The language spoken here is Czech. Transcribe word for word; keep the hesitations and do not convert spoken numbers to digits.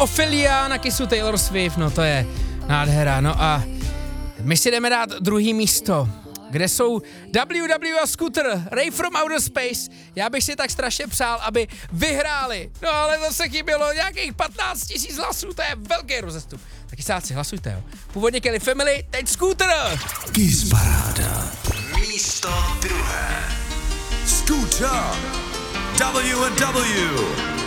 Ophelia na kysu Taylor Swift, no to je nádhera. No a my si jdeme dát druhý místo, kde jsou W W a Scooter, Ray from Outer Space. Já bych si tak strašně přál, aby vyhráli. No ale zase chybělo nějakých patnáct tisíc hlasů, to je velký rozestup. Taky sáci, hlasujte, jo. Původně Kelly Family, teď Scooter. Kiss Paráda. Místo druhé. Scooter. W and W.